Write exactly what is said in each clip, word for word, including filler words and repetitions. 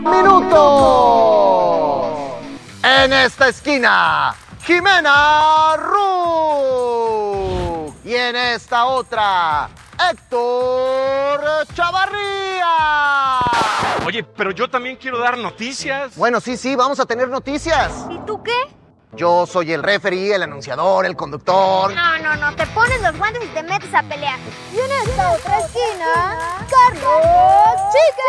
minutos. En esta esquina, Jimena Ru. Y en esta otra, Héctor Chavarría. Oye, pero yo también quiero dar noticias. Bueno, sí, sí, vamos a tener noticias. ¿Y tú qué? Yo soy el referee, el anunciador, el conductor. No, no, no, te pones los guantes y te metes a pelear. Y en esta otra esquina, Carlos Chique.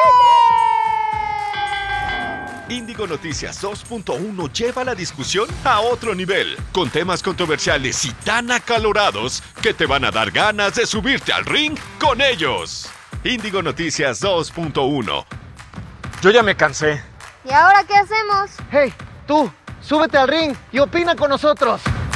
Índigo Noticias dos punto uno lleva la discusión a otro nivel, con temas controversiales y tan acalorados que te van a dar ganas de subirte al ring con ellos. Índigo Noticias dos punto uno. Yo ya me cansé. ¿Y ahora qué hacemos? Hey, tú, súbete al ring y opina con nosotros.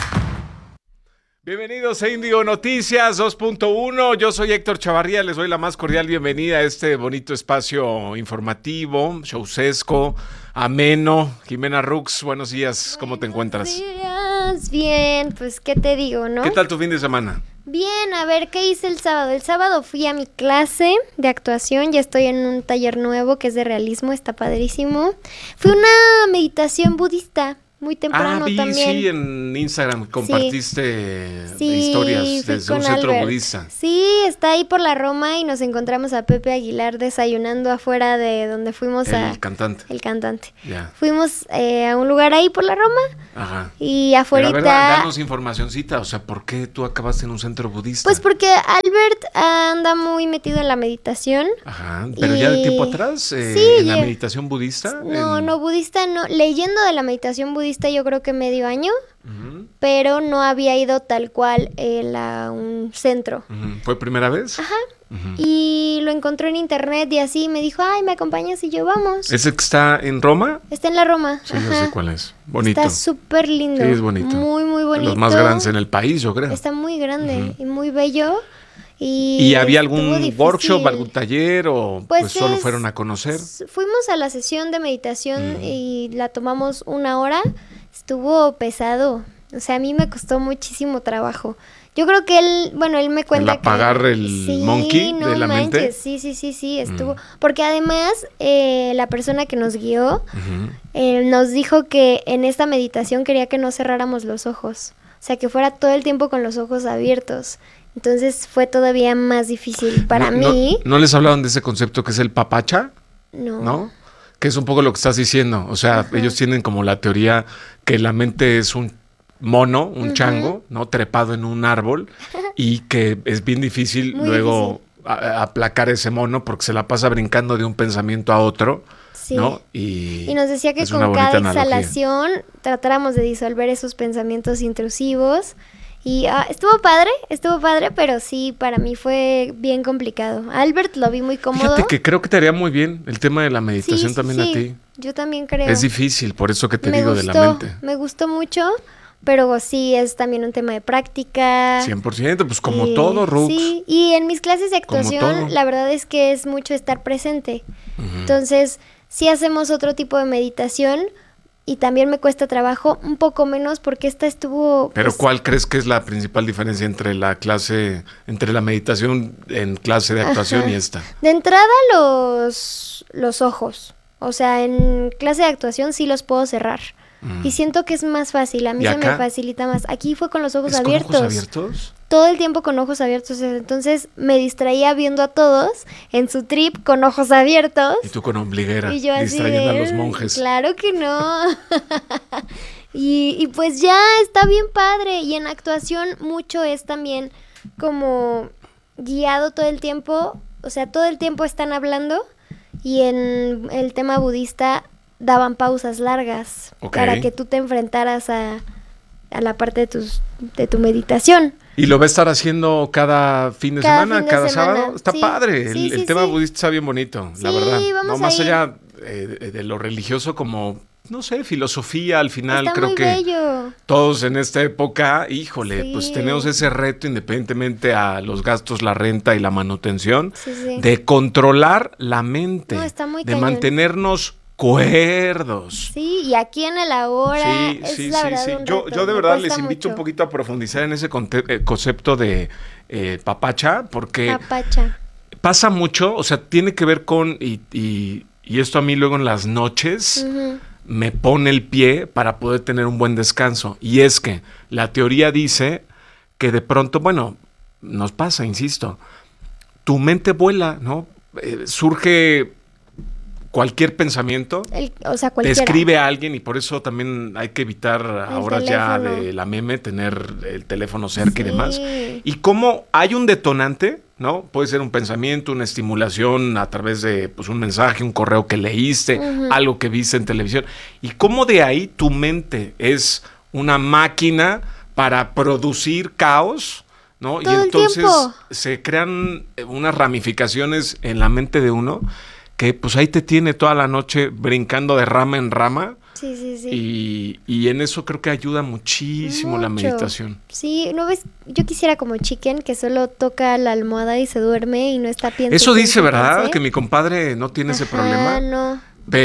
Bienvenidos a Índigo Noticias dos punto uno. Yo soy Héctor Chavarría. Les doy la más cordial bienvenida a este bonito espacio informativo, showcesco, ameno. Jimena Rux, buenos días. ¿Cómo te encuentras? Buenos días, bien, pues qué te digo, ¿no? ¿Qué tal tu fin de semana? Bien, a ver, ¿qué hice el sábado? El sábado fui a mi clase de actuación, ya estoy en un taller nuevo que es de realismo, está padrísimo. Fue una meditación budista, muy temprano ah, vi, también. sí, en Instagram compartiste Sí, historias fui desde un con centro Albert. budista. Sí, está ahí por la Roma y nos encontramos a Pepe Aguilar desayunando afuera de donde fuimos a... El cantante. El cantante. Ya. Fuimos eh, a un lugar ahí por la Roma Ajá. y Pero a afuera... ver, da- danos informacioncita, o sea, ¿por qué tú acabaste en un centro budista? Pues porque Albert anda muy metido en la meditación. Ajá, pero ya de y- tiempo atrás, eh, Sí, en la ya- meditación budista. No, en- no, budista no. Leyendo de la meditación budista yo creo que medio año, Ujú, pero no había ido tal cual eh, a un centro. ujú. ¿Fue primera vez? Ajá. Ujú. Y lo encontró en internet y así me dijo, ay, ¿me acompañas? Y yo, vamos. ¿Ese que está en Roma? Está en la Roma. Sí, yo Ajá. sé cuál es. Bonito. Está súper lindo. Sí, es bonito. Muy, muy bonito. Los más grandes en el país, yo creo. Está muy grande Ujú. y muy bello. ¿Y, ¿Y había estuvo algún difícil. workshop, algún taller o pues, Pues solo es- fueron a conocer? S- Fuimos a la sesión de meditación Mm. y la tomamos una hora. Estuvo pesado. O sea, a mí me costó muchísimo trabajo. Yo creo que él, bueno, él me cuenta ¿El apagar que... el monkey no de la mente? manches, Sí, sí, sí, sí, estuvo... Mm. Porque además, eh, la persona que nos guió Ujú. eh, nos dijo que en esta meditación quería que no cerráramos los ojos. O sea, que fuera todo el tiempo con los ojos abiertos. Entonces fue todavía más difícil para No- mí. No, ¿no les hablaban de ese concepto que es el papacha? No. ¿No? Que es un poco lo que estás diciendo. O sea, ellos tienen como la teoría que la mente es un mono, un Ujú. chango, ¿no? Trepado en un árbol y que es bien difícil Muy luego a- a- aplacar ese mono porque se la pasa brincando de un pensamiento a otro, Sí. ¿no? Y, Y nos decía que es una con bonita cada analogía. exhalación tratáramos de disolver esos pensamientos intrusivos. Y ah, estuvo padre, estuvo padre, pero sí, para mí fue bien complicado. Albert lo vi muy cómodo. Fíjate que creo que te haría muy bien el tema de la Sí, meditación sí, también sí, a ti. Yo también creo. Es difícil, por eso que te me digo gustó, de la mente. me gustó mucho, pero sí es también un tema de práctica. cien por ciento, pues como Y- todo, Rux. Sí, y en mis clases de Como actuación, todo. la verdad es que es mucho estar presente. Ujú. Entonces, sí hacemos otro tipo de meditación y también me cuesta trabajo, un poco menos porque esta estuvo... Pero pues, ¿cuál crees que es la principal diferencia entre la clase, entre la meditación en clase de actuación Ajá. y esta? De entrada los, los ojos. O sea, en clase de actuación sí los puedo cerrar. Mm. Y siento que es más fácil, a mí ¿Y se me acá? facilita más. Aquí fue con los ojos ¿Es con abiertos. ojos abiertos? Todo el tiempo con ojos abiertos. Entonces me distraía viendo a todos en su trip con ojos abiertos. Y tú con ombliguera, Y yo así distrayendo de, a los monjes. Claro que no. y, y pues ya está bien padre. Y en actuación mucho es también como guiado todo el tiempo. O sea, todo el tiempo están hablando. Y en el tema budista daban pausas largas Ok. para que tú te enfrentaras a, a la parte de, tus, de tu meditación. ¿Y lo va a estar haciendo cada fin de Cada semana, fin de cada semana, sábado? Está sí. padre. Sí, el el sí, tema sí. budista está bien bonito, la Sí, verdad. vamos No a más ir. allá eh, de, de lo religioso, como, no sé, filosofía al final. Está creo muy que bello. todos en esta época, híjole, Sí. pues tenemos ese reto independientemente a los gastos, la renta y la manutención, Sí, sí. de controlar la mente, No, está muy de cañón. mantenernos cuerdos. Sí, y aquí en el ahora Sí, es sí, la sí, verdad sí. un Yo, reto, yo de me verdad cuesta les invito un mucho. poquito a profundizar en ese conte- eh, concepto de eh, papacha, porque Papacha. pasa mucho, o sea, tiene que ver con, y, y- y esto a mí luego en las noches Ujú. me pone el pie para poder tener un buen descanso. Y es que la teoría dice que de pronto, bueno, nos pasa, insisto, tu mente vuela, ¿no? Eh, surge cualquier pensamiento, El- o sea, te cualquiera. escribe a alguien y por eso también hay que evitar ahora ya teléfono. de la meme tener el teléfono cerca y Sí. demás. Y cómo hay un detonante, ¿no? Puede ser un pensamiento, una estimulación a través de pues, un mensaje, un correo que leíste, Ujú. algo que viste en televisión. Y cómo de ahí tu mente es una máquina para producir caos, ¿no? Todo y el entonces tiempo. se crean eh, unas ramificaciones en la mente de uno que pues ahí te tiene toda la noche brincando de rama en rama. Sí, sí, sí. Y, y en eso creo que ayuda muchísimo la Mucho. meditación. Sí, ¿no ves? Yo quisiera como Chicken, que solo toca la almohada y se duerme y no está piensa. Eso y dice, piensa y ¿verdad? piensa. Que mi compadre no tiene ese Ajá, problema. no.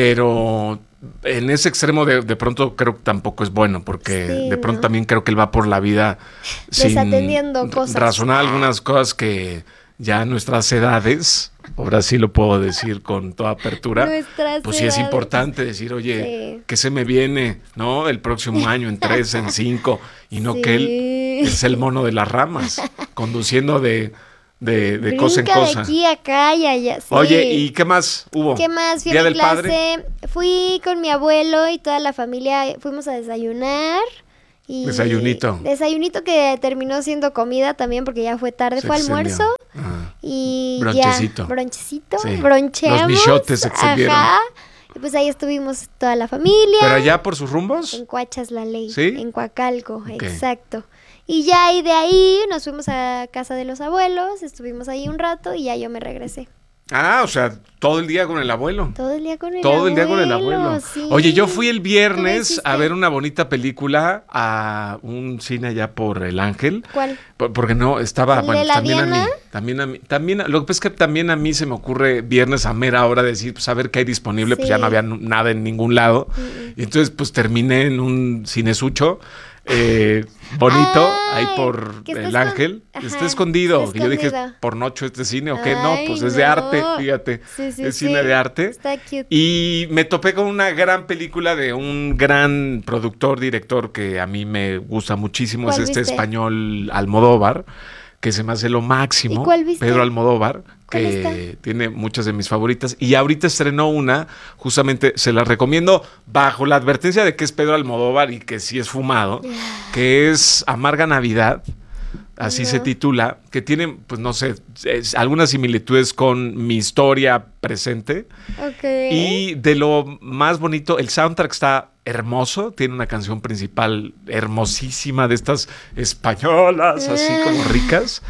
Pero en ese extremo de, de pronto creo que tampoco es bueno, porque Sí, de pronto no. también creo que él va por la vida Desatendiendo sin cosas. razonar algunas cosas que ya a nuestras edades, ahora sí lo puedo decir con toda apertura, Nuestras pues sí es edades. importante decir, oye, Sí. que se me viene, ¿no? El próximo año, en tres, en cinco, y no que él Sí. es el mono de las ramas, conduciendo de, de, de cosa en Brinca cosa. de aquí a acá y allá. Sí. Oye, ¿y qué más hubo? ¿Qué más? Fui Día a mi del clase, Padre. fui con mi abuelo y toda la familia, fuimos a desayunar. Y Desayunito. Desayunito que terminó siendo comida también porque ya fue tarde, Se fue extendió. almuerzo. Ah. Y Bronchecito. ya, bronchecito, Sí. broncheamos. Los michotes se extendieron. Ajá. Y pues ahí estuvimos toda la familia. ¿Pero allá por sus rumbos? En Coachas la Ley, ¿Sí? en Coacalco, Ok. exacto. Y ya y de ahí nos fuimos a casa de los abuelos, estuvimos ahí un rato y ya yo me regresé. Ah, o sea, todo el día con el abuelo. Todo el día con el Todo abuelo. el día con el abuelo. Sí. Oye, yo fui el ¿Cómo viernes hiciste? a ver una bonita película a un cine allá por El Ángel. ¿Cuál? Por- Porque no, estaba, ¿El bueno, de la también a Diana? mí, también a mí, también, a- lo que pasa es que también a mí se me ocurre viernes a mera hora decir, pues a ver qué hay disponible, pues ya Sí. no había n- nada en ningún lado. Y entonces, pues terminé en un cinesucho eh, bonito, Ay, ahí por que está El escon- Ángel. Ajá, Está escondido. está Y yo dije, escondido. ¿por noche este cine o qué? No, Ay, pues es de no. arte, fíjate. Sí, sí, es sí. cine de arte. Está cute. Y me topé con una gran película de un gran productor, director que a mí me gusta muchísimo, es ¿Cuál este viste? español Almodóvar, que se me hace lo máximo. ¿Y cuál viste? Pedro Almodóvar, ¿Cuál que está? tiene muchas de mis favoritas. Y ahorita estrenó una, justamente se la recomiendo bajo la advertencia de que es Pedro Almodóvar y que sí es fumado, que es Amarga Navidad. Así No. se titula, que tiene, pues no sé, es- algunas similitudes con mi historia presente. Ok. Y de lo más bonito, el soundtrack está hermoso, tiene una canción principal hermosísima de estas españolas, así como ricas.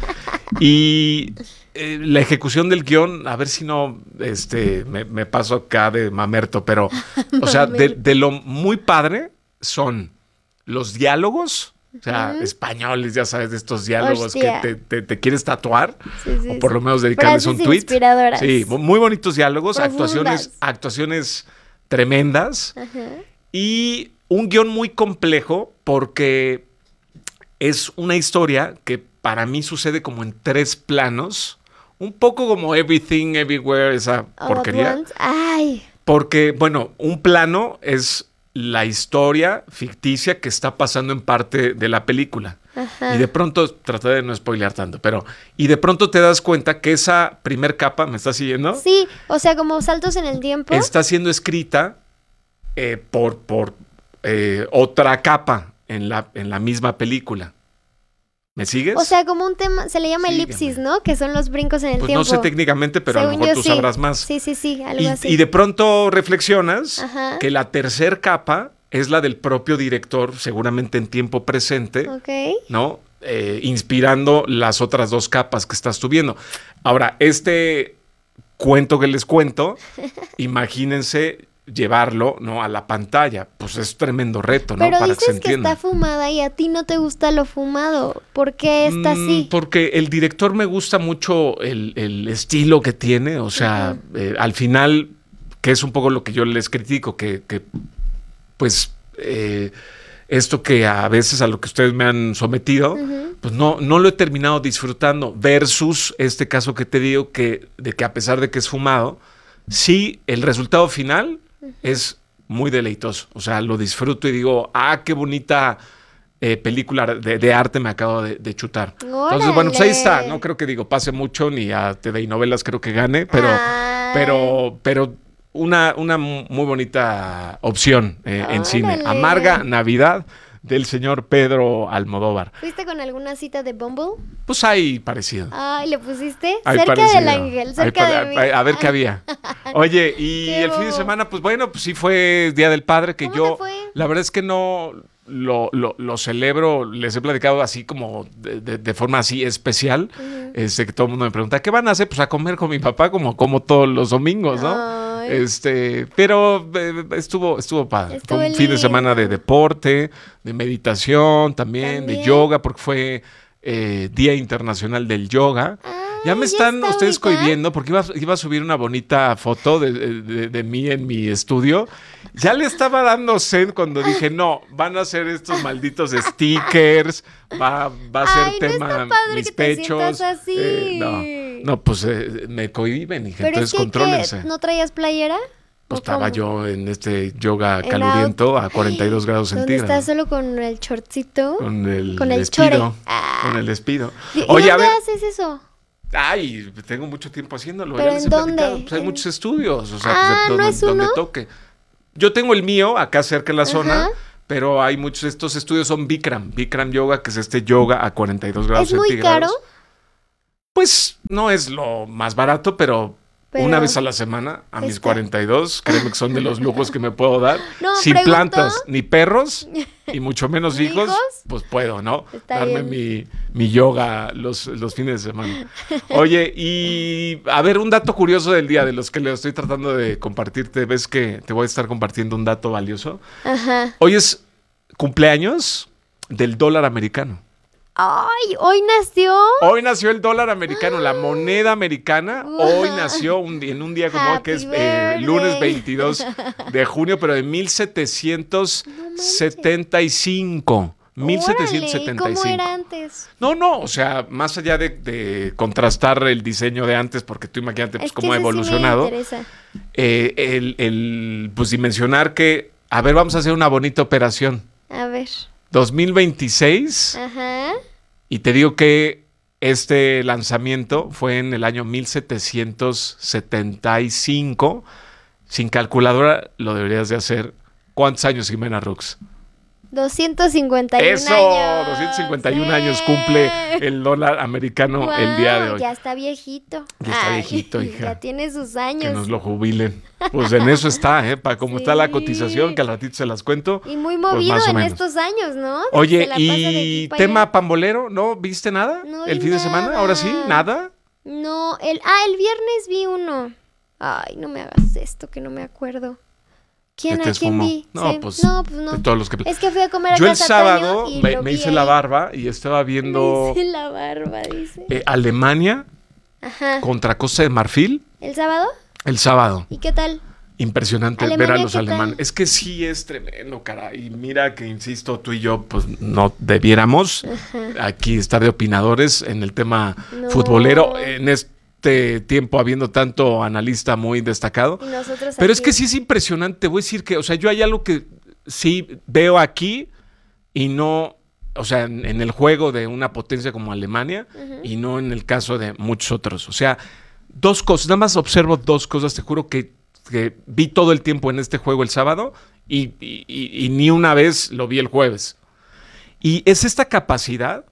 Y eh, la ejecución del guión, a ver si no este, me, me paso acá de mamerto, pero, o sea, de, de lo muy padre son los diálogos. O sea, españoles, ya sabes, de estos diálogos Hostia. que te, te- te quieres tatuar, Sí, sí, o por sí. lo menos dedicarles un Frases tweet. inspiradoras. Sí, mu- muy bonitos diálogos, Profundas. actuaciones, actuaciones tremendas Ajá. y un guión muy complejo porque es una historia que para mí sucede como en tres planos, un poco como Everything, Everywhere, esa All at porquería. once. Ay. Porque, bueno, un plano es la historia ficticia que está pasando en parte de la película. Ajá. Y de pronto, trataré de no spoilear tanto, pero, y de pronto te das cuenta que esa primer capa, ¿me estás siguiendo? Sí, o sea, como saltos en el tiempo. Está siendo escrita eh, por, por eh, otra capa en la, en la misma película. ¿Me sigues? O sea, como un tema, se le llama Sígueme. elipsis, ¿no? Que son los brincos en el pues tiempo. no sé técnicamente, pero a lo Según mejor yo, tú sí. sabrás más. Sí, sí, sí, algo y, así. y de pronto reflexionas Ajá. que la tercer capa es la del propio director, seguramente en tiempo presente, Ok. ¿no? Eh, inspirando las otras dos capas que estás tú viendo. Ahora, este cuento que les cuento, imagínense llevarlo, ¿no?, a la pantalla. Pues es tremendo reto, ¿no? Pero Para que se dices que, entienda. está fumada y a ti no te gusta lo fumado. ¿Por qué está Mm, así? Porque el director me gusta mucho el, el estilo que tiene, o sea, eh, al final, que es un poco lo que yo les critico, que, que pues eh, esto que a veces a lo que ustedes me han sometido, Ujú. pues no, no lo he terminado disfrutando, versus este caso que te digo, que, de que a pesar de que es fumado, sí, el resultado final uh-huh. es muy deleitoso. O sea, lo disfruto y digo, ah, qué bonita eh, película de, de arte me acabo de, de chutar. ¡Órale! Entonces, bueno, pues ahí está. No creo que digo, pase mucho, ni a T V y novelas creo que gane, pero, pero, pero una, una muy bonita opción eh, en cine. Amarga Navidad, del señor Pedro Almodóvar. ¿Fuiste con alguna cita de Bumble? Pues ahí parecido. Ay, ¿le pusiste? Ahí cerca parecido. del ángel, cerca Ahí, de mí. A, a ver qué había. Oye, y Qué el fin de semana, pues bueno, pues sí fue Día del Padre, que ¿Cómo yo, te fue? la verdad es que no lo, lo, lo celebro, les he platicado así como de, de, de forma así especial, uh-huh. este, que todo el mundo me pregunta, ¿qué van a hacer? Pues a comer con mi papá, como, como todos los domingos, ¿no? Ay. Este, pero eh, estuvo, estuvo padre. Estuvo fue un fin de semana de deporte, de meditación, también, ¿También? de yoga, porque fue eh, Día Internacional del Yoga. Ah, ya me ¿ya están está ustedes ahorita? cohibiendo porque iba, iba a subir una bonita foto de, de, de mí en mi estudio. Ya le estaba dando sed cuando dije, no, van a ser estos malditos stickers, va, va a ser Ay, tema no está padre mis que te pechos. sientas así. Eh, no, no, pues eh, me cohiben, dije, Pero entonces es que, contrólense. ¿qué? ¿No traías playera? Pues ¿O estaba cómo? yo en este yoga En caluriento out- a cuarenta y dos grados ¿Dónde centígrados. estás solo con el shortcito? Con el, Con el despido. chore. Ah. Con el despido. ¿Y Oye, a dónde ver. haces eso? Ay, tengo mucho tiempo haciéndolo. ¿Pero ya les en he dónde? platicado. Pues hay En- muchos estudios, o sea, Ah, pues, de- ¿no donde, es donde uno? toque. Yo tengo el mío acá cerca en la Ajá. zona, pero hay muchos, estos estudios son Bikram, Bikram Yoga, que es este yoga a cuarenta y dos grados ¿Es muy centígrados. caro? Pues no es lo más barato, pero, Pero- una vez a la semana, a mis Está- cuarenta y dos, créeme que son de los lujos que me puedo dar. No, Sin pregunto. plantas, ni perros, y mucho menos ¿Ni hijos, hijos? pues puedo, ¿no? Está Darme mi, mi yoga los, los fines de semana. Oye, y a ver, un dato curioso del día, de los que le estoy tratando de compartirte. ¿Ves que te voy a estar compartiendo un dato valioso? Ajá. Hoy es cumpleaños del dólar americano. Ay, hoy nació. Hoy nació el dólar americano, la moneda americana. Wow. Hoy nació un- en un día como hoy, que es Happy eh, lunes birthday. veintidós de junio, pero de mil setecientos setenta y cinco. mil setecientos setenta y Órale, ¿cómo cinco. era antes? No, no, o sea, más allá de, de contrastar el diseño de antes, porque tú imagínate pues, Es que cómo ha ese sí me evolucionado, interesa. eh, el, el, pues dimensionar que, a ver, vamos a hacer una bonita operación. A ver. dos mil veintiséis, Ajá. y te digo que este lanzamiento fue en el año mil setecientos setenta y cinco. Sin calculadora lo deberías de hacer. ¿Cuántos años, Jimena Rux? doscientos cincuenta y uno Eso, años. doscientos cincuenta y uno Sí. años cumple el dólar americano Guau, el día de hoy. Ya está viejito. Ya está viejito, hija. Ya tiene sus Que años. nos lo jubilen. Pues en eso está, ¿eh? Para cómo está la Sí. cotización, que al ratito se las cuento. Y muy pues movido más o en menos. estos años, ¿no? De que Oye, se la pasa de y aquí pa' tema allá. pambolero, ¿no? ¿Viste nada? No ¿El vi fin de semana? nada. ¿Ahora sí? ¿Nada? No, el, ah, el viernes vi uno. Ay, no me hagas esto, que no me acuerdo. ¿Quién, ¿Que te a quién esfumó? vi? No, Sí. pues, no, pues no. de todos los que... Es que fui a comer a Yo el casa sábado Toño y me, lo me vi hice ahí. la barba y estaba viendo Me hice la barba, dice. eh, Alemania Ajá. contra Costa de Marfil ¿El sábado? el sábado. ¿Y qué tal? Impresionante ver ¿Alemania a los qué tal? alemanes. Es que sí es tremendo, cara. Y mira que, insisto, tú y yo, pues no debiéramos aquí estar de opinadores en el tema No. futbolero en este tiempo, habiendo tanto analista muy destacado. Y nosotros Pero es aquí. que sí es impresionante. Te voy a decir que, o sea, yo hay algo que sí veo aquí y no, o sea, en, en el juego de una potencia como Alemania Ujú. y no en el caso de muchos otros. O sea, dos cosas, nada más observo dos cosas, te juro que, que vi todo el tiempo en este juego el sábado y, y- y- y ni una vez lo vi el jueves. Y es esta capacidad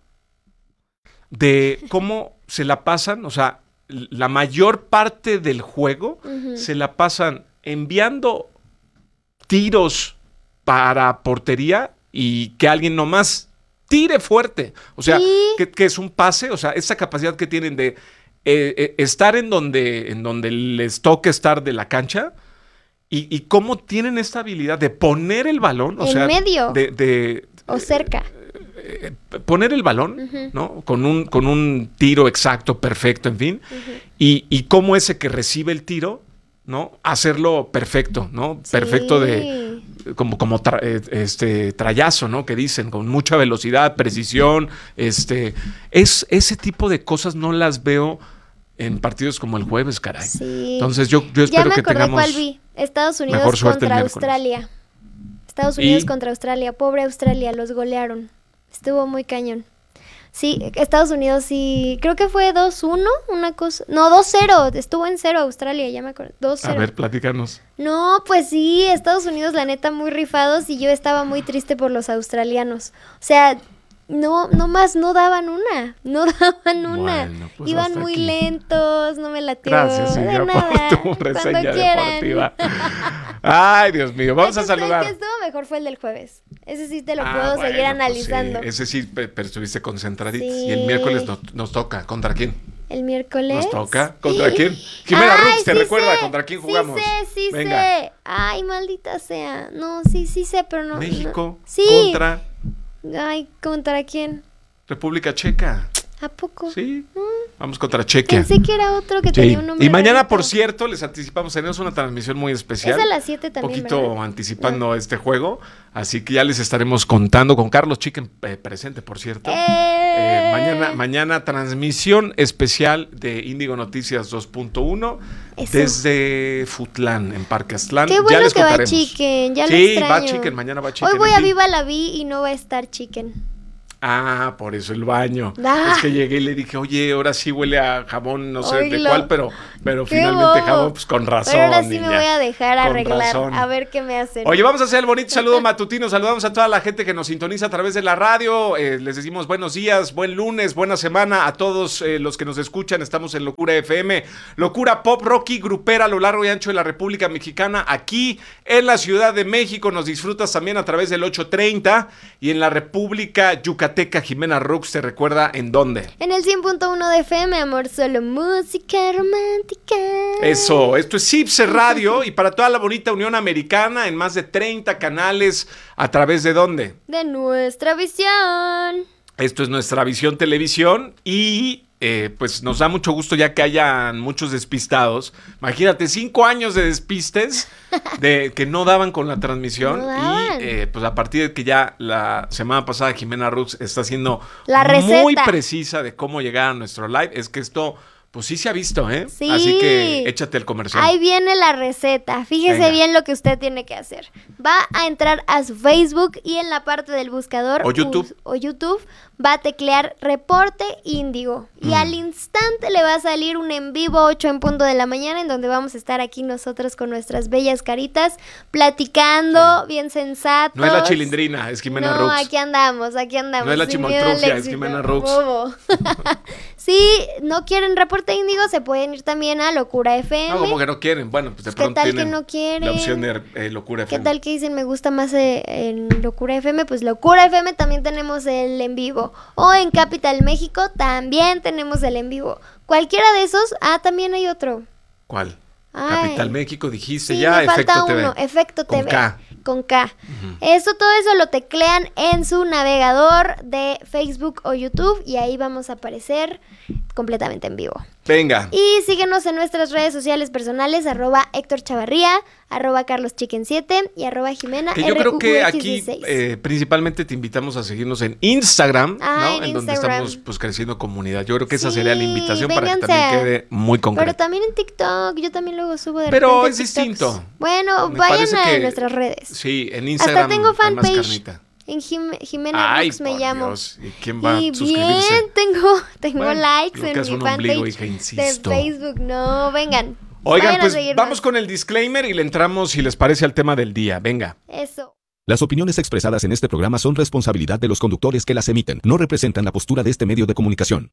de cómo se la pasan, o sea, la mayor parte del juego Ujú. se la pasan enviando tiros para portería y que alguien nomás tire fuerte. O sea, Sí. que, que es un pase, o sea, esa capacidad que tienen de eh, eh, estar en donde, en donde les toque estar de la cancha y, y cómo tienen esta habilidad de poner el balón, o En sea, medio. de, de, O cerca. eh, poner el balón, Ujú. ¿no? Con un, con un tiro exacto, perfecto, en fin. Ujú. Y, y cómo ese que recibe el tiro, ¿no? Hacerlo perfecto, ¿no? Perfecto de, Sí. como, como tra- eh, este trayazo, ¿no? Que dicen, con mucha velocidad, precisión, este, es, ese tipo de cosas no las veo en partidos como el jueves, caray. Sí. Entonces yo, yo espero ya me que acordé tengamos cuál vi. Estados Unidos mejor suerte el contra miércoles. Australia. Estados Unidos ¿Y? contra Australia. Pobre Australia, los golearon. Estuvo muy cañón. Sí, Estados Unidos sí, creo que fue dos uno, una cosa. No, dos cero, estuvo en cero Australia, ya me acuerdo. dos cero. A ver, platícanos. No, pues sí, Estados Unidos la neta muy rifados y yo estaba muy triste por los australianos. O sea, no, no más, no daban una, no daban una. Bueno, pues Iban hasta muy aquí. lentos, no me latió. Gracias, de Silvia, nada, por tu cuando reseña quieran. deportiva. Ay, Dios mío, vamos El a que- El saludar. que estuvo mejor fue el del jueves. Ese sí te lo Ah, puedo bueno, seguir pues analizando. sí, ese sí, pe- pero estuviste concentradito. Sí. Y el miércoles nos, nos toca. ¿Contra quién? El miércoles. Nos toca. ¿Contra quién? Jimena Ay, Rux, ¿te sí recuerda sé, contra quién jugamos? Sí sé, sí Venga. sé. Ay, maldita sea. No, sí, sí sé, pero no. México no. Sí. contra Ay, ¿contra quién? República Checa. ¿A poco? Sí. Vamos contra Chequia. Pensé que era otro que Sí. tenía un nombre. Y mañana, rarito. por cierto, les anticipamos, tenemos una transmisión muy especial. Es a las siete Un también, poquito ¿verdad? anticipando este juego. Así que ya les estaremos contando con Carlos Chicken eh, presente, por cierto. ¡Eh! Eh, mañana, mañana transmisión especial de Índigo Noticias dos punto uno Eso. desde Futlán, en Parque Aztlán. Qué ya bueno les que va contaremos. Chicken, ya lo Sí, extraño. va Chicken, mañana va Chicken. Hoy voy en a fin. Viva la Vi y no va a estar Chicken. Ah, por eso el baño. Ah. Es que llegué y le dije, oye, ahora sí huele a jabón, no sé de Oílo. cuál, pero, pero Qué finalmente bobo. jabón, pues con razón. Pero ahora sí niña. me voy a dejar Con arreglar. razón. A ver qué me hacen. Oye, vamos a hacer el bonito saludo matutino. Saludamos a toda la gente que nos sintoniza a través de la radio. Eh, les decimos buenos días, buen lunes, buena semana a todos eh, los que nos escuchan. Estamos en Locura F M, Locura Pop, Rocky, grupera a lo largo y ancho de la República Mexicana. Aquí en la Ciudad de México nos disfrutas también a través del ocho treinta y en la República Yucateca. Jimena Rux, ¿te recuerda en dónde? En el cien punto uno de F M, amor, solo música romántica. Eso, esto es Cipse Radio y para toda la bonita Unión Americana en más de treinta canales a través de dónde. De nuestra visión. Esto es Nuestra Visión Televisión y eh, pues nos da mucho gusto ya que hayan muchos despistados. Imagínate, cinco años de despistes de que no daban con la transmisión No daban. y eh, pues a partir de que ya la semana pasada Jimena Rux está siendo La receta. muy precisa de cómo llegar a nuestro live, es que esto pues sí se ha visto, ¿eh? Sí. Así que échate el comercial. Ahí viene la receta. Fíjese Venga. bien lo que usted tiene que hacer. Va a entrar a su Facebook y en la parte del buscador O YouTube. us- o YouTube va a teclear Reporte Índigo. Y Mm. al instante le va a salir un en vivo ocho en punto de la mañana en donde vamos a estar aquí nosotros con nuestras bellas caritas platicando, bien sensatos. No es la chilindrina, es Jimena No, Rux. aquí andamos, aquí andamos. No es la sin miedo al chimoltrufia, es éxito, Jimena Rux. bobo. Si no quieren Reporte Índigo, se pueden ir también a Locura F M. No, como que no quieren. Bueno, pues de Pues, ¿qué pronto tal que tienen no quieren? la opción de eh, Locura F ¿Qué M. tal que dicen me gusta más eh, en Locura F M? Pues Locura F M también tenemos el en vivo. O en Capital México también tenemos el en vivo. Cualquiera de esos, ah, también hay otro. ¿Cuál? Ay. Capital México, dijiste Sí, ya, me Efecto falta T V. uno, Efecto Con T V. K. Con K. Eso, todo eso lo teclean en su navegador de Facebook o YouTube y ahí vamos a aparecer completamente en vivo. Venga. Y síguenos en nuestras redes sociales personales, arroba Héctor Chavarría, arroba Carlos Chicken siete y arroba Jimena Que yo creo que R U U X aquí dieciséis. eh, principalmente te invitamos a seguirnos en Instagram, Ah, ¿no? en En donde Instagram. estamos pues creciendo comunidad. Yo creo que esa Sí, sería la invitación para que vénganse. también quede muy Pero concreto. también en TikTok, yo también luego subo de Pero repente es TikToks. distinto. Bueno, Me vayan parece a que- nuestras redes. Sí, en Instagram Hasta tengo hay más fanpage. carnita. En Jim- Jimena Ay, Rux me por llamo. Dios, ¿y quién va Y a suscribirse? bien, tengo, tengo Bueno, likes lo que en es mi un ombligo, fanpage hija, de insisto. Facebook. No, vengan. Oigan, vayan a pues seguirnos. vamos con el disclaimer y le entramos, si les parece, al tema del día. Venga. Eso. Las opiniones expresadas en este programa son responsabilidad de los conductores que las emiten. No representan la postura de este medio de comunicación.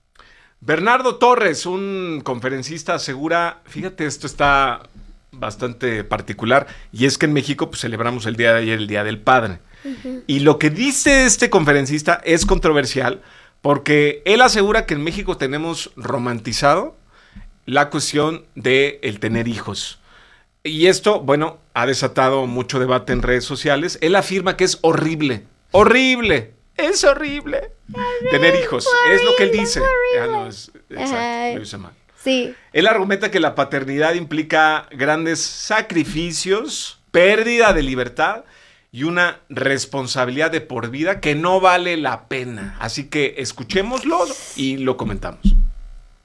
Bernardo Torres, un conferencista, asegura, fíjate, esto está bastante particular, y es que en México pues, celebramos el día de ayer, el Día del Padre. Y lo que dice este conferencista es controversial, porque él asegura que en México tenemos romantizado la cuestión de el tener hijos. Y esto, bueno, ha desatado mucho debate en redes sociales. Él afirma que es horrible, horrible, es horrible tener hijos. Es lo que él dice. Ah, no, es, exacto, Ay. lo hice mal. Sí. Él argumenta que la paternidad implica grandes sacrificios, pérdida de libertad y una responsabilidad de por vida que no vale la pena. Así que escuchémoslo y lo comentamos.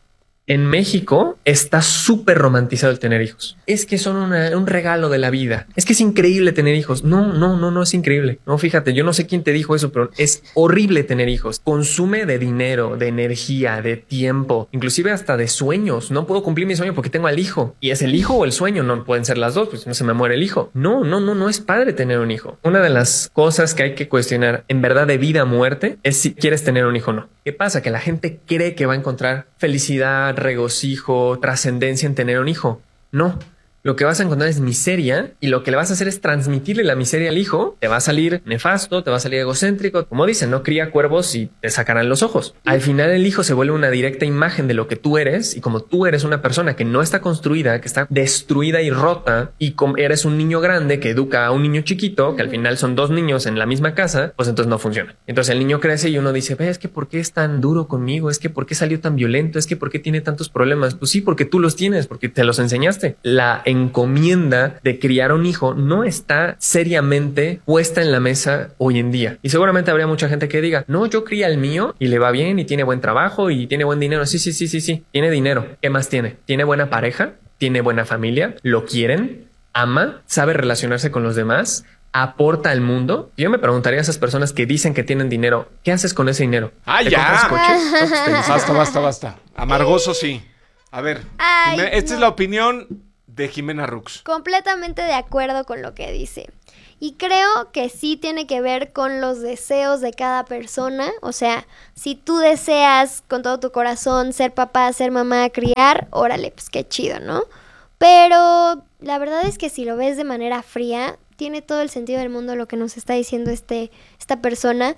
En México está súper romantizado el tener hijos. Es que son una, un regalo de la vida. Es que es increíble tener hijos. No, no, no, no es increíble. No, fíjate, yo no sé quién te dijo eso, pero es horrible tener hijos. Consume de dinero, de energía, de tiempo, inclusive hasta de sueños. No puedo cumplir mi sueño porque tengo al hijo. ¿Y es el hijo o el sueño? No pueden ser las dos, pues no se me muere el hijo. No, no, no, no es padre tener un hijo. Una de las cosas que hay que cuestionar en verdad de vida o muerte es si quieres tener un hijo o no. ¿Qué pasa? Que la gente cree que va a encontrar felicidad, regocijo, trascendencia en tener un hijo. No. Lo que vas a encontrar es miseria y lo que le vas a hacer es transmitirle la miseria al hijo. Te va a salir nefasto, te va a salir egocéntrico. Como dicen, no cría cuervos y te sacarán los ojos. Al final el hijo se vuelve una directa imagen de lo que tú eres y como tú eres una persona que no está construida, que está destruida y rota y como eres un niño grande que educa a un niño chiquito, que al final son dos niños en la misma casa, pues entonces no funciona. Entonces el niño crece y uno dice, ve, es que ¿por qué es tan duro conmigo? Es que ¿por qué salió tan violento? Es que ¿por qué tiene tantos problemas? Pues sí, porque tú los tienes, porque te los enseñaste. La encomienda de criar un hijo no está seriamente puesta en la mesa hoy en día. Y seguramente habría mucha gente que diga, no, yo cría el mío y le va bien y tiene buen trabajo y tiene buen dinero. Sí, sí, sí, sí, sí. Tiene dinero. ¿Qué más tiene? ¿Tiene buena pareja? ¿Tiene buena familia? ¿Lo quieren? ¿Ama? ¿Sabe relacionarse con los demás? ¿Aporta al mundo? Yo me preguntaría a esas personas que dicen que tienen dinero, ¿qué haces con ese dinero? ¡Ah, ¿Te ya! compras coches? ¿Cuántos tenis? Basta, basta, basta. Amargoso sí. A ver, Ay, Jimena, esta no. es la opinión de Jimena Rux. Completamente de acuerdo con lo que dice. Y creo que sí tiene que ver con los deseos de cada persona. O sea, si tú deseas con todo tu corazón ser papá, ser mamá, criar, órale, pues qué chido, ¿no? Pero la verdad es que si lo ves de manera fría, tiene todo el sentido del mundo lo que nos está diciendo este, esta persona,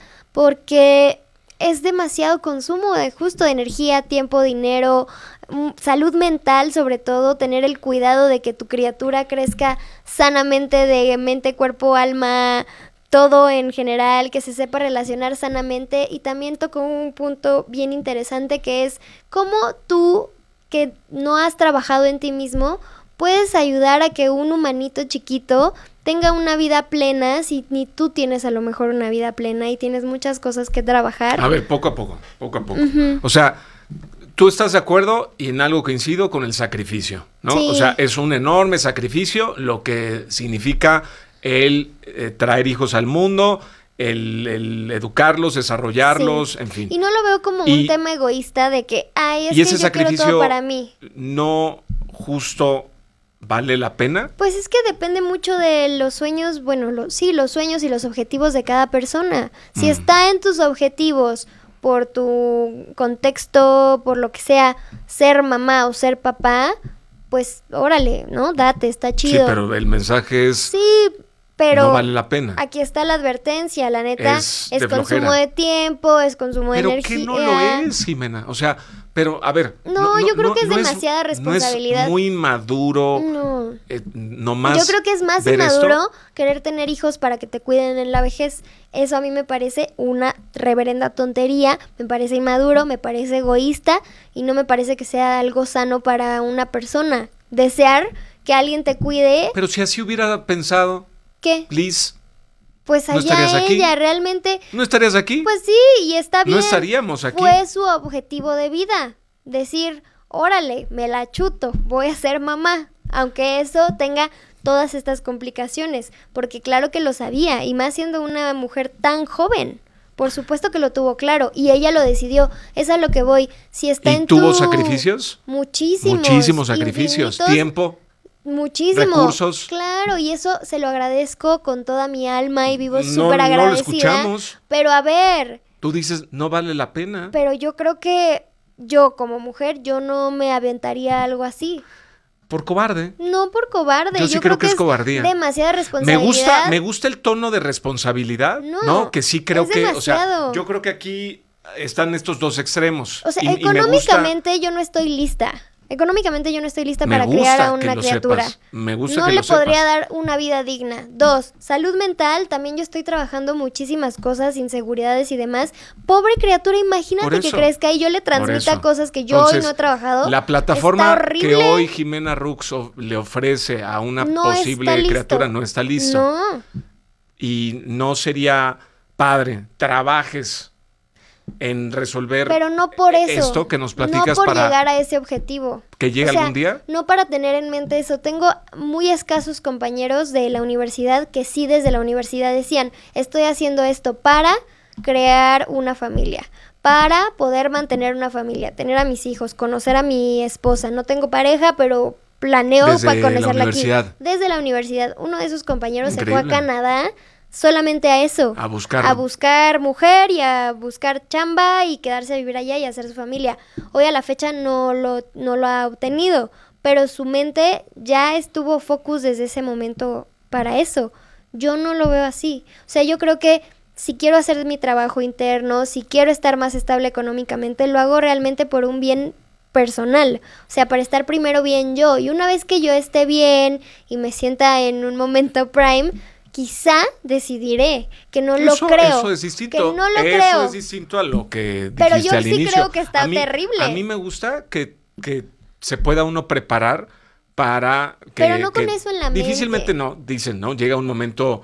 porque es demasiado consumo de justo de energía, tiempo, dinero, mm, salud mental, sobre todo, tener el cuidado de que tu criatura crezca sanamente de mente, cuerpo, alma, todo en general, que se sepa relacionar sanamente. Y también tocó un punto bien interesante que es cómo tú, que no has trabajado en ti mismo, puedes ayudar a que un humanito chiquito tenga una vida plena si ni tú tienes a lo mejor una vida plena y tienes muchas cosas que trabajar. A ver, poco a poco, poco a poco. Ujú. O sea, tú estás de acuerdo y en algo coincido con el sacrificio, ¿no? Sí. O sea, es un enorme sacrificio lo que significa el eh, traer hijos al mundo, el, el educarlos, desarrollarlos, Sí. en fin. Y no lo veo como Y- un tema egoísta de que, ay, es y que ese yo quiero todo sacrificio para mí. no justo vale la pena. Pues es que depende mucho de los sueños, bueno, lo- sí, los sueños y los objetivos de cada persona. Si Mm. está en tus objetivos por tu contexto, por lo que sea, ser mamá o ser papá, pues órale, ¿no? Date, está chido. Sí, pero el mensaje es Sí, pero no vale la pena. aquí está la advertencia, la neta, Es es, de consumo flojera. de tiempo, es consumo de Pero energía. que no lo es, Jimena. O sea, pero a ver. No, yo creo que es demasiada No responsabilidad. es muy inmaduro. No. Eh, nomás Yo creo que es más ver inmaduro esto. querer tener hijos para que te cuiden en la vejez. Eso a mí me parece una reverenda tontería, me parece inmaduro, me parece egoísta y no me parece que sea algo sano para una persona. Desear que alguien te cuide, Pero si así hubiera pensado, ¿qué? Liz, Pues ¿no allá estarías aquí? ella, realmente, ¿no estarías aquí? pues sí, y está bien. No estaríamos aquí. Fue su objetivo de vida, decir, órale, me la chuto, voy a ser mamá, aunque eso tenga todas estas complicaciones, porque claro que lo sabía, y más siendo una mujer tan joven, por supuesto que lo tuvo claro, y ella lo decidió, es a lo que voy, si está ¿Y en tuvo tu- sacrificios? Muchísimos. Muchísimos sacrificios. infinitos, Tiempo. Muchísimo. recursos. Claro, y eso se lo agradezco con toda mi alma y vivo No, súper no lo agradecida. escuchamos. Pero a ver, Tú dices, no vale la pena. pero yo creo que yo como mujer, yo no me aventaría algo así. Por cobarde. No por cobarde, Yo yo, sí creo que es cobardía. demasiada Me responsabilidad. gusta, me gusta el tono de responsabilidad, ¿no? No, Que sí creo es que, o sea, demasiado. yo creo que aquí están estos dos extremos. O sea, Y- y me gusta- económicamente yo no estoy lista. Económicamente yo no estoy lista Me para gusta criar a que una lo criatura. sepas. Me gusta no que le lo sepas. podría dar una vida digna. Dos, salud mental. También yo estoy trabajando muchísimas cosas, inseguridades y demás. Pobre criatura, Por imagínate que eso. crezca y yo le Por transmita eso. cosas que yo Entonces, hoy no he trabajado. La plataforma Está que horrible. hoy Jimena Rux o- le ofrece a una No posible está listo. criatura no está listo. No. Y no sería padre, trabajes en resolver Pero no por eso. esto que nos platicas no por para llegar a ese objetivo. que llegue O sea, algún día. No para tener en mente eso. Tengo muy escasos compañeros de la universidad que sí desde la universidad decían, estoy haciendo esto para crear una familia, para poder mantener una familia, tener a mis hijos, conocer a mi esposa. No tengo pareja, pero planeo Desde para la conocerla aquí. universidad. Desde la universidad. Uno de esos compañeros se Increíble. fue a Canadá solamente a eso. A buscar. A buscar mujer y a buscar chamba y quedarse a vivir allá y hacer su familia. Hoy a la fecha no lo, no lo ha obtenido, pero su mente ya estuvo focus desde ese momento para eso. Yo no lo veo así. O sea, yo creo que si quiero hacer mi trabajo interno, si quiero estar más estable económicamente, lo hago realmente por un bien personal, o sea, para estar primero bien yo. Y una vez que yo esté bien y me sienta en un momento prime, quizá decidiré, que no Eso, lo creo. Eso es distinto. Que no lo eso creo. es distinto a lo que Pero dijiste yo al sí inicio. creo que está A mí- terrible. A mí me gusta que, que se pueda uno preparar para que... Pero no con que eso en la difícilmente mente. no, dicen, ¿no? Llega un momento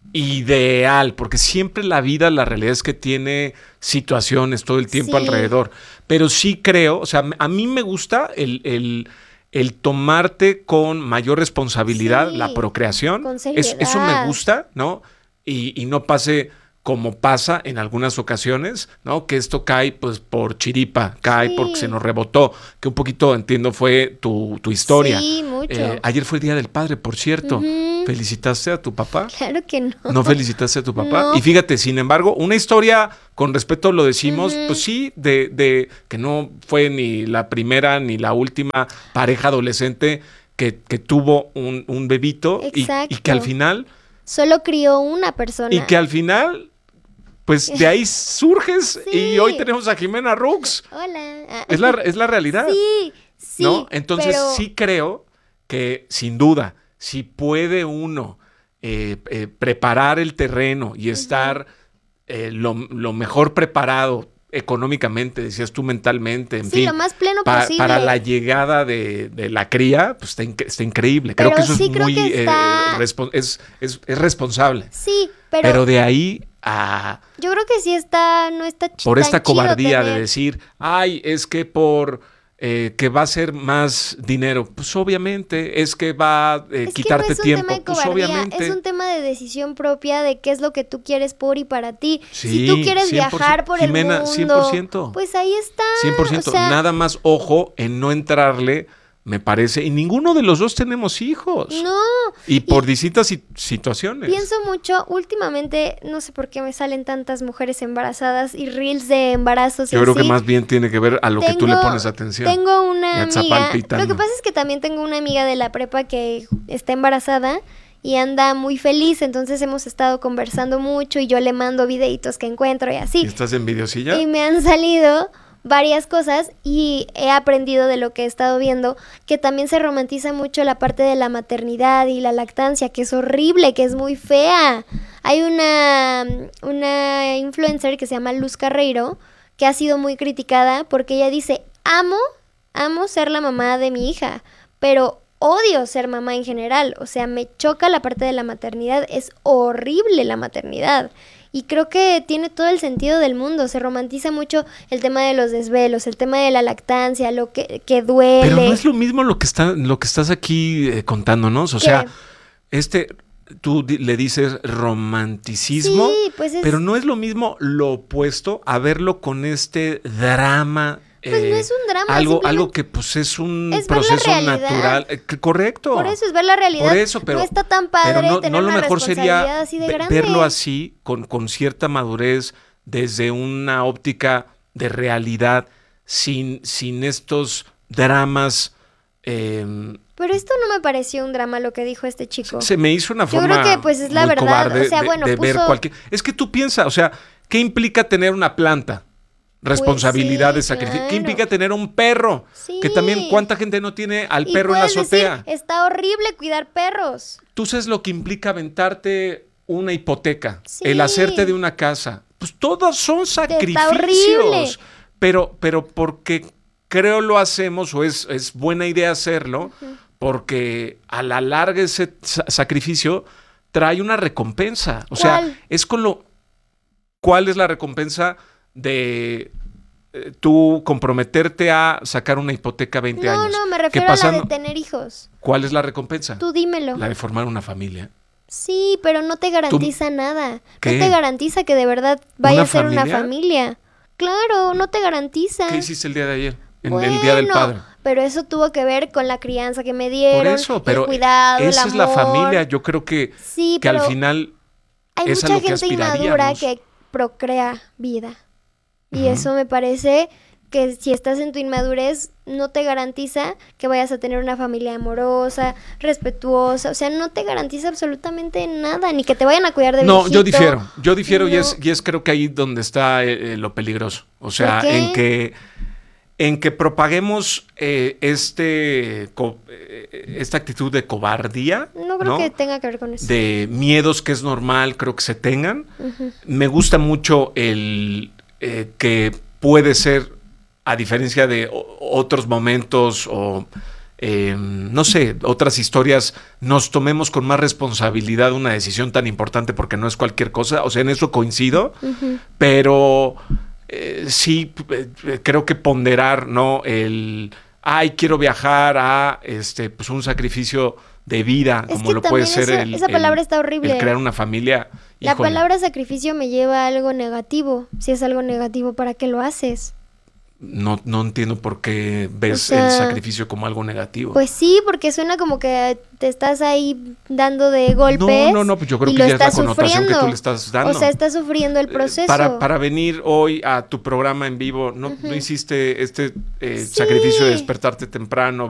ideal, porque siempre la vida, la realidad es que tiene situaciones todo el tiempo Sí. alrededor. Pero sí creo, o sea, a mí me gusta el... el el tomarte con mayor responsabilidad Sí, la procreación, con es- eso me seriedad. gusta, ¿no? Y, y no pase como pasa en algunas ocasiones, ¿no? Que esto cae pues por chiripa, cae Sí. porque se nos rebotó, que un poquito entiendo fue tu, tu historia. Sí, mucho. Eh, ayer fue el Día del Padre, por cierto. Ujú. ¿Felicitaste a tu papá? Claro que no. ¿No felicitaste a tu papá? No. Y fíjate, sin embargo, una historia, con respeto lo decimos, Ujú. pues sí, de, de que no fue ni la primera ni la última pareja adolescente que, que tuvo un, un bebito y, Exacto. y que al final, Solo crió una persona. y que al final, pues de ahí surges Sí. y hoy tenemos a Jimena Rux. Hola. Ah. Es la, es la realidad. Sí, sí. ¿No? Entonces pero- sí creo que sin duda, si puede uno eh, eh, preparar el terreno y estar eh, lo, lo mejor preparado económicamente, decías tú mentalmente, en Sí, fin, lo más pleno pa- posible. para la llegada de, de la cría, pues está, inc- está increíble. Creo Pero que eso sí es creo muy que eh, está- respo- es, es, es responsable. Sí, pero, Pero, de ahí a yo creo que sí está, no está ch- por tan esta chido cobardía de tener- decir, ay, es que por eh, que va a ser más dinero, pues obviamente, es que va a eh, Es que quitarte no es un tiempo, tema de pues cobardía, obviamente. es un tema de decisión propia de qué es lo que tú quieres por y para ti. Sí, si tú quieres cien por ciento. viajar por Jimena, el mundo, cien por ciento. pues ahí está. cien por ciento, o sea, nada más ojo en no entrarle, me parece, y ninguno de los dos tenemos hijos. No, Y por distintas si- situaciones. pienso mucho, últimamente, no sé por qué me salen tantas mujeres embarazadas y reels de embarazos. y Yo creo que así. más bien tiene que ver a lo que tú le Tengo- pones atención. Tengo una Y a amiga. Tzapalpitano. Lo que pasa es que también tengo una amiga de la prepa que está embarazada y anda muy feliz. Entonces hemos estado conversando mucho y yo le mando videitos que encuentro y así. ¿Y estás envidiosilla? Y me han salido varias cosas y he aprendido de lo que he estado viendo que también se romantiza mucho la parte de la maternidad y la lactancia, que es horrible, que es muy fea. Hay una, una influencer que se llama Luz Carreiro que ha sido muy criticada porque ella dice, amo, amo ser la mamá de mi hija, pero odio ser mamá en general. O sea, me choca la parte de la maternidad, es horrible la maternidad. Y creo que tiene todo el sentido del mundo. Se romantiza mucho el tema de los desvelos, el tema de la lactancia, lo que, que duele. Pero no es lo mismo lo que está, lo que estás aquí eh, contándonos. O ¿Qué? sea, este, tú di- le dices romanticismo, Sí, pues es- pero no es lo mismo lo opuesto a verlo con este drama. Pues no es un drama, Algo, simplemente algo que pues es un es ver la proceso realidad. natural. Eh, que- correcto. Por eso es ver la realidad. Por eso, pero no está tan padre pero no, tener no lo una mejor responsabilidad sería así de ve- grande. verlo así, con, con cierta madurez, desde una óptica de realidad, sin, sin estos dramas. eh, Pero esto no me pareció un drama lo que dijo este chico. se me hizo una Yo forma creo que, pues, es la muy verdad. cobarde O sea, de- bueno, de ver puso- cualquier. Es que tú piensas, o sea, ¿qué implica tener una planta? Responsabilidad Pues de sí, sacrificio. ¿Qué claro. implica tener un perro? Sí. Que también, ¿cuánta gente no tiene al Y perro en la puedes decir, azotea? está horrible cuidar perros. Tú sabes lo que implica aventarte una hipoteca, Sí. el hacerte de una casa. Pues todos son horrible. sacrificios. Pero, pero porque creo lo hacemos, o es, es buena idea hacerlo, porque a la larga ese sa- sacrificio trae una recompensa. O sea, ¿Cuál? es con lo. ¿Cuál es la recompensa? de eh, tú comprometerte a sacar una hipoteca a veinte No, años. no, me que refiero a la pasando- de tener hijos. ¿Cuál es la recompensa? Tú dímelo. La de formar una familia. Sí, pero no te garantiza nada. ¿Qué? No te garantiza que de verdad vaya ¿Una a ser una familia? familia. Claro, no te garantiza. ¿Qué hiciste el día de ayer? En Bueno, el Día del Padre. pero eso tuvo que ver con la crianza que me dieron, Por eso, pero el cuidado, esa el es la amor. familia. Yo creo que, Sí, que al pero final hay es a mucha lo que gente inmadura aspiraríamos. que procrea vida. Y Ujú. eso me parece que si estás en tu inmadurez no te garantiza que vayas a tener una familia amorosa, respetuosa, o sea, no te garantiza absolutamente nada, ni que te vayan a cuidar de No, yo viejito. difiero. Yo difiero y, No. es, y es creo que ahí donde está eh, eh, lo peligroso. O sea, ¿Por qué? en que en que propaguemos eh, este co- eh, esta actitud de cobardía, No creo que tenga que ver con eso. de miedos que es normal, creo que se tengan. Ujú. Me gusta mucho el eh, que puede ser, a diferencia de o- otros momentos o eh, no sé, otras historias, nos tomemos con más responsabilidad una decisión tan importante porque no es cualquier cosa. O sea, en eso coincido, Ujú. pero eh, sí eh, creo que ponderar, ¿no? El ay, quiero viajar a este, pues un sacrificio de vida, Es como que lo puede también ser eso- el, esa palabra el- está horrible. el crear una familia. La Híjole. palabra sacrificio me lleva a algo negativo. Si es algo negativo, ¿para qué lo haces? No, no entiendo por qué ves O sea, el sacrificio como algo negativo. Pues sí, porque suena como que te estás ahí dando de golpes. no, no, no, pues yo creo y que lo ya es la estás connotación que tú sufriendo. le estás dando. O sea, estás sufriendo el Eh, proceso. Para, para venir hoy a tu programa en vivo, ¿no, Ujú. no hiciste este eh, Sí. sacrificio de despertarte temprano,